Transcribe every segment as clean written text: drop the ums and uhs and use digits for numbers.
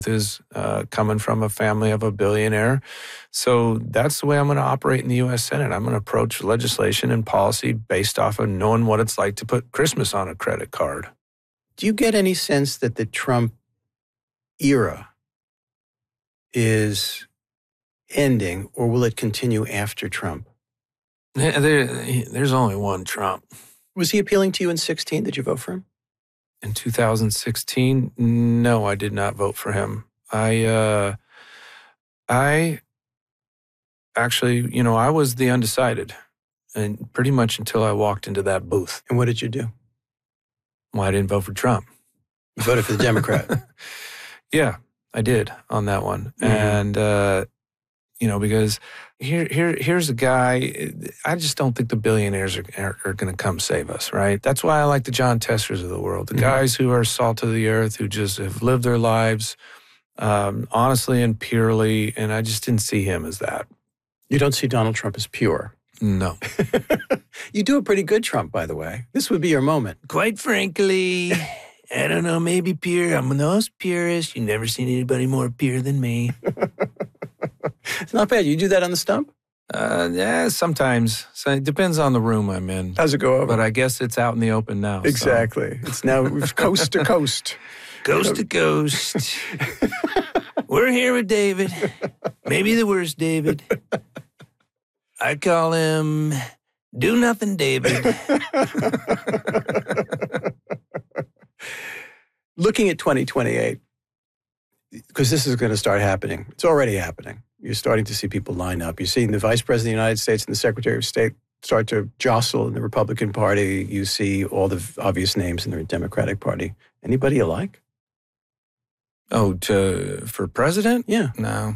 is coming from a family of a billionaire. So that's the way I'm going to operate in the U.S. Senate. I'm going to approach legislation and policy based off of knowing what it's like to put Christmas on a credit card. Do you get any sense that the Trump era is ending, or will it continue after Trump? There's only one Trump. Was he appealing to you in 2016? Did you vote for him? In 2016, no, I did not vote for him. I actually, I was the undecided, and pretty much until I walked into that booth. And what did you do? Well, I didn't vote for Trump. You voted for the Democrat. Yeah, I did on that one. Mm-hmm. And, because here's a guy, I just don't think the billionaires are going to come save us, right? That's why I like the John Testers of the world, the guys who are salt of the earth, who just have lived their lives honestly and purely, and I just didn't see him as that. You don't see Donald Trump as pure? No. You do a pretty good Trump, by the way. This would be your moment. Quite frankly, I don't know, maybe pure. I'm the most purest. You've never seen anybody more pure than me. It's not bad. You do that on the stump? Yeah, sometimes. So it depends on the room I'm in. How's it go over? But I guess it's out in the open now. Exactly. So. It's now coast to coast. Coast to coast. We're here with David. Maybe the worst David. I call him Do Nothing David. Looking at 2028, because this is going to start happening. It's already happening. You're starting to see people line up. You're seeing the Vice President of the United States and the Secretary of State start to jostle in the Republican Party. You see all the obvious names in the Democratic Party. Anybody you like? Oh, for president? Yeah. No.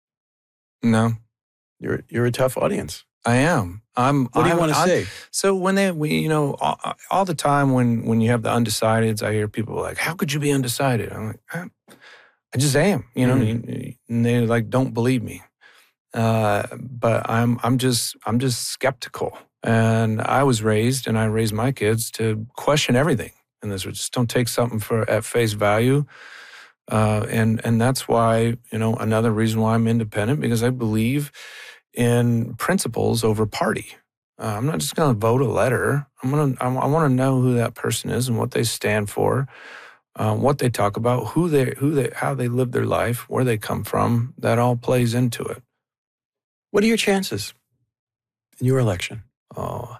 You're a tough audience. I am. What do you want to say? So when all the time when you have the undecideds, I hear people like, "How could you be undecided?" I'm like, I just am. And they like don't believe me. But I'm just skeptical. And I was raised, and I raised my kids to question everything. And this just don't take something at face value. And that's why, another reason why I'm independent, because I believe in principles over party. I'm not just going to vote a letter. I want to know who that person is and what they stand for, what they talk about, how they live their life, where they come from. That all plays into it. What are your chances in your election? Oh,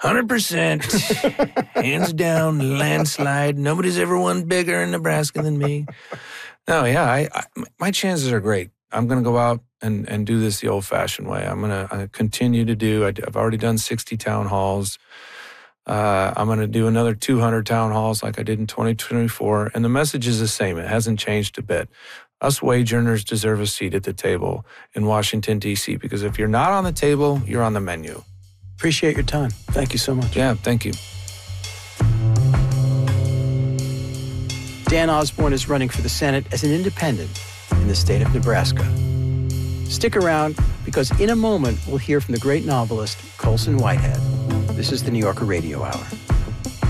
100%, hands down, landslide. Nobody's ever won bigger in Nebraska than me. No, yeah, my chances are great. I'm going to go out and do this the old-fashioned way. I'm going to continue to do. I've already done 60 town halls. I'm going to do another 200 town halls like I did in 2024, and the message is the same. It hasn't changed a bit. Us wage earners deserve a seat at the table in Washington, D.C., because if you're not on the table, you're on the menu. Appreciate your time. Thank you so much. Yeah, thank you. Dan Osborne is running for the Senate as an independent in the state of Nebraska. Stick around, because in a moment, we'll hear from the great novelist, Colson Whitehead. This is the New Yorker Radio Hour.